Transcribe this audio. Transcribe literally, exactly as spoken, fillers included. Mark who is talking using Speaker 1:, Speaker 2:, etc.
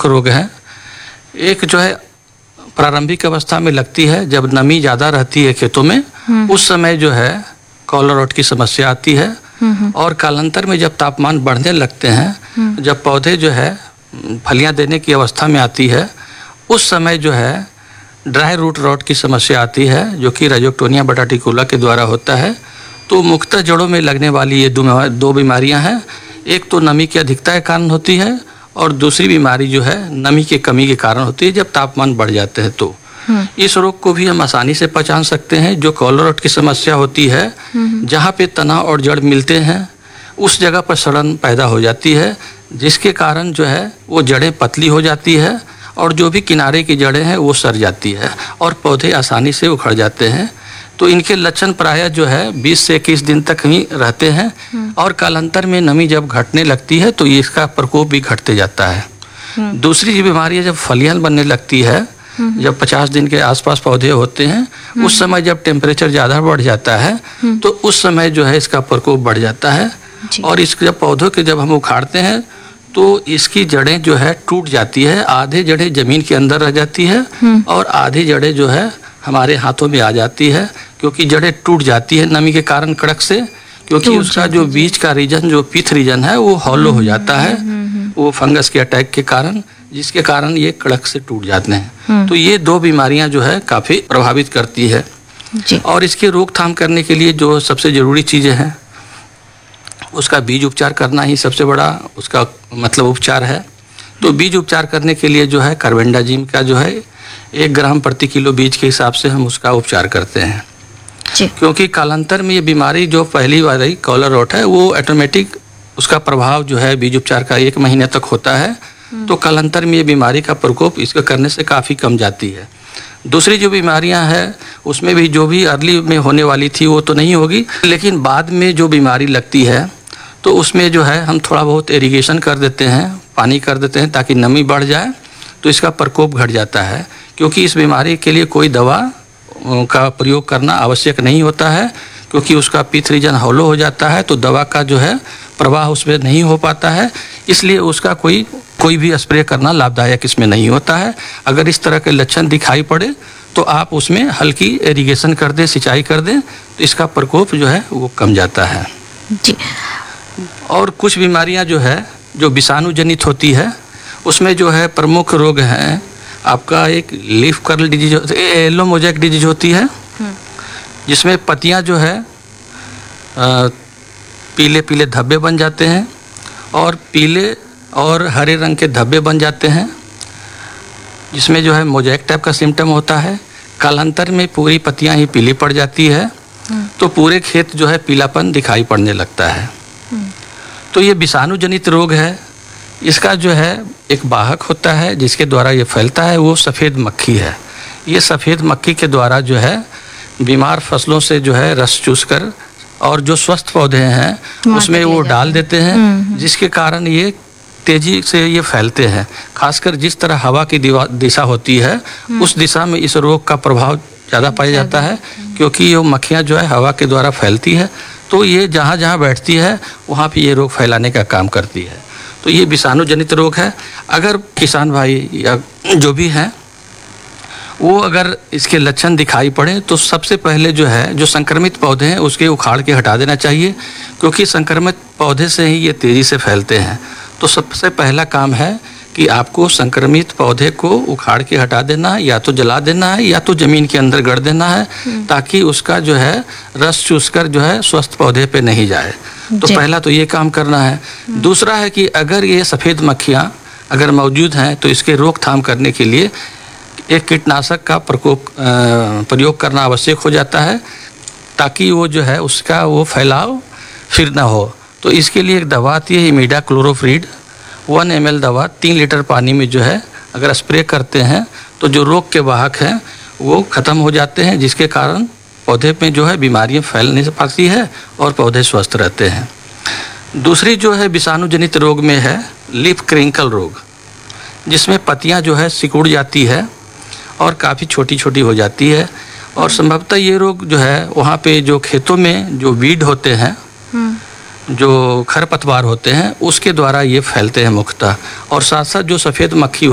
Speaker 1: प्रमुख रोग हैं। एक जो है प्रारंभिक अवस्था में लगती है, जब नमी ज़्यादा रहती है खेतों में, उस समय जो है कॉलर रॉट की समस्या आती है। और कालांतर में जब तापमान बढ़ने लगते हैं, जब पौधे जो है फलियां देने की अवस्था में आती है, उस समय जो है ड्राई रूट रॉट की समस्या आती है, जो कि राइजोक्टोनिया बटाटिकुला के द्वारा होता है। तो मुख्यतः जड़ों में लगने वाली ये दो दो बीमारियां हैं। एक तो नमी की अधिकता के कारण होती है, और दूसरी बीमारी जो है नमी की कमी के कारण होती है, जब तापमान बढ़ जाते हैं। तो इस रोग को भी हम आसानी से पहचान सकते हैं। जो कॉलर रॉट की समस्या होती है, जहाँ पे तना और जड़ मिलते हैं, उस जगह पर सड़न पैदा हो जाती है, जिसके कारण जो है वो जड़ें पतली हो जाती है, और जो भी किनारे की जड़ें हैं वो सड़ जाती है, और पौधे आसानी से उखड़ जाते हैं। तो इनके लक्षण प्रायः जो है बीस से इक्कीस दिन तक ही रहते हैं, और कालांतर में नमी जब घटने लगती है तो इसका प्रकोप भी घटते जाता है। दूसरी बीमारी है, जब फलियां बनने लगती है, जब पचास दिन के आसपास पौधे होते हैं, उस समय जब टेम्परेचर ज़्यादा बढ़ जाता है, तो उस समय जो है इसका प्रकोप बढ़ जाता है। और इस जब पौधों के जब हम उखाड़ते हैं तो इसकी जड़ें जो है टूट जाती है, आधे जड़ें ज़मीन के अंदर रह जाती है, और आधी जड़ें जो है हमारे हाथों में आ जाती है, क्योंकि जड़ें टूट जाती है नमी के कारण कड़क से, क्योंकि उसका जो बीच का रीजन, जो पिथ रीजन है, वो हॉलो हो जाता है, वो फंगस के अटैक के कारण, जिसके कारण ये कड़क से टूट जाते हैं। तो ये दो बीमारियां जो है काफ़ी प्रभावित करती है। और इसके रोकथाम करने के लिए जो सबसे ज़रूरी चीज़ें हैं, उसका बीज उपचार करना ही सबसे बड़ा उसका मतलब उपचार है। तो बीज उपचार करने के लिए जो है कार्बेंडाजिम का जो है एक ग्राम प्रति किलो बीज के हिसाब से हम उसका उपचार करते हैं। क्योंकि कालांतर में ये बीमारी जो पहली वाली कॉलर रॉट है, वो ऑटोमेटिक उसका प्रभाव जो है बीज उपचार का एक महीने तक होता है। तो कालांतर में ये बीमारी का प्रकोप इसको करने से काफ़ी कम जाती है। दूसरी जो बीमारियां हैं, उसमें भी जो भी अर्ली में होने वाली थी वो तो नहीं होगी, लेकिन बाद में जो बीमारी लगती है तो उसमें जो है हम थोड़ा बहुत इरिगेशन कर देते हैं, पानी कर देते हैं, ताकि नमी बढ़ जाए, तो इसका प्रकोप घट जाता है। क्योंकि इस बीमारी के लिए कोई दवा का प्रयोग करना आवश्यक नहीं होता है, क्योंकि उसका पिथ रीजन हॉलो हो जाता है, तो दवा का जो है प्रवाह उसमें नहीं हो पाता है, इसलिए उसका कोई कोई भी स्प्रे करना लाभदायक इसमें नहीं होता है। अगर इस तरह के लक्षण दिखाई पड़े तो आप उसमें हल्की इरिगेशन कर दें, सिंचाई कर दें, तो इसका प्रकोप जो है वो कम जाता है जी। और कुछ बीमारियां जो है जो विषाणु जनित होती है, उसमें जो है प्रमुख रोग हैं आपका, एक leaf curl disease, yellow mosaic disease होती है, जिसमें पत्तियां जो है आ, पीले पीले धब्बे बन जाते हैं, और पीले और हरे रंग के धब्बे बन जाते हैं, जिसमें जो है मोज़ेक टाइप का सिम्टम होता है। कालांतर में पूरी पत्तियां ही पीली पड़ जाती है, तो पूरे खेत जो है पीलापन दिखाई पड़ने लगता है। तो ये विषाणु जनित रोग है। इसका जो है एक वाहक होता है जिसके द्वारा ये फैलता है, वो सफ़ेद मक्खी है। ये सफ़ेद मक्खी के द्वारा जो है बीमार फसलों से जो है रस चूसकर, और जो स्वस्थ पौधे हैं उसमें वो डाल देते हैं, जिसके कारण ये तेज़ी से ये फैलते हैं। खासकर जिस तरह हवा की दिशा होती है, उस दिशा में इस रोग का प्रभाव ज़्यादा पाया जाता है, क्योंकि ये मक्खियाँ जो है हवा के द्वारा फैलती है, तो ये जहाँ जहाँ बैठती है वहाँ पे ये रोग फैलाने का काम करती है। तो ये विषाणु जनित रोग है। अगर किसान भाई या जो भी हैं वो अगर इसके लक्षण दिखाई पड़े, तो सबसे पहले जो है जो संक्रमित पौधे हैं उसके उखाड़ के हटा देना चाहिए, क्योंकि संक्रमित पौधे से ही ये तेज़ी से फैलते हैं। तो सबसे पहला काम है कि आपको संक्रमित पौधे को उखाड़ के हटा देना है, या तो जला देना है या तो ज़मीन के अंदर गड़ देना है, ताकि उसका जो है रस चूसकर जो है स्वस्थ पौधे पे नहीं जाए। तो पहला तो ये काम करना है। दूसरा है कि अगर ये सफ़ेद मक्खियाँ अगर मौजूद हैं, तो इसके रोकथाम करने के लिए एक कीटनाशक का प्रकोप प्रयोग करना आवश्यक हो जाता है, ताकि वो जो है उसका वो फैलाव फिर ना हो। तो इसके लिए एक दवा आती है इमिडाक्लोरोप्रिड, वन एम एल दवा तीन लीटर पानी में जो है अगर स्प्रे करते हैं, तो जो रोग के वाहक हैं वो ख़त्म हो जाते हैं, जिसके कारण पौधे में जो है बीमारियां फैल नहीं पाती है और पौधे स्वस्थ रहते हैं। दूसरी जो है विषाणु जनित रोग में है लीफ क्रिंकल रोग, जिसमें पत्तियां जो है सिकुड़ जाती है और काफ़ी छोटी छोटी हो जाती है, और संभवतः ये रोग जो है वहाँ पे जो खेतों में जो वीड होते हैं, जो खरपतवार होते हैं, उसके द्वारा ये फैलते हैं मुख्यतः। और साथ साथ जो सफ़ेद मक्खी